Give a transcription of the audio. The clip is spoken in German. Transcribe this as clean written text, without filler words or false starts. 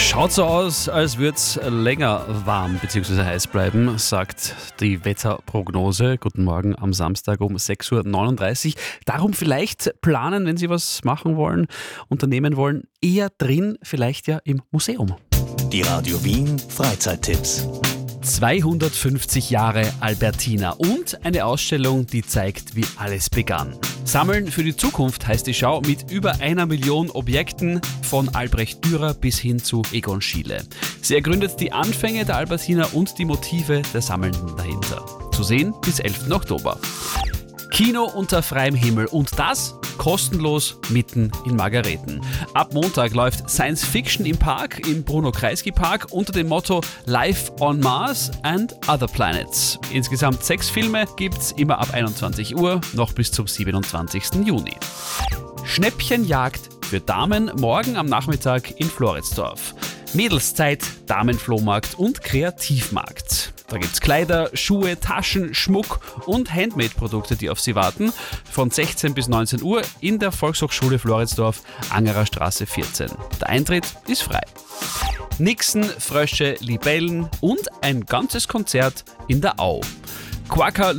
Schaut so aus, als würde es länger warm bzw. heiß bleiben, sagt die Wetterprognose. Guten Morgen am Samstag um 6.39 Uhr. Darum vielleicht planen, wenn Sie was machen wollen, unternehmen wollen, eher drin, vielleicht ja im Museum. Die Radio Wien Freizeittipps. 250 Jahre Albertina und eine Ausstellung, die zeigt, wie alles begann. Sammeln für die Zukunft heißt die Schau mit über 1 Million Objekten von Albrecht Dürer bis hin zu Egon Schiele. Sie ergründet die Anfänge der Albertina und die Motive der Sammelnden dahinter. Zu sehen bis 11. Oktober. Kino unter freiem Himmel und das kostenlos mitten in Margareten. Ab Montag läuft Science Fiction im Park, im Bruno-Kreisky-Park unter dem Motto Life on Mars and Other Planets. Insgesamt 6 Filme gibt's immer ab 21 Uhr, noch bis zum 27. Juni. Schnäppchenjagd für Damen morgen am Nachmittag in Floridsdorf. Mädelszeit, Damenflohmarkt und Kreativmarkt. Da gibt's Kleider, Schuhe, Taschen, Schmuck und Handmade-Produkte, die auf Sie warten. Von 16 bis 19 Uhr in der Volkshochschule Floridsdorf, Angerer Straße 14. Der Eintritt ist frei. Nixen, Frösche, Libellen und ein ganzes Konzert in der Au. Quacker